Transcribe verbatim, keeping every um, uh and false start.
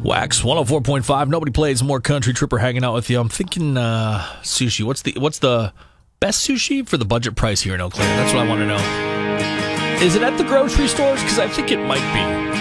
Wax one oh four point five. Nobody plays more. Country Tripper hanging out with you. I'm thinking uh, sushi. What's the what's the best sushi for the budget price here in Eau Claire? That's what I want to know. Is it at the grocery stores? Because I think it might be.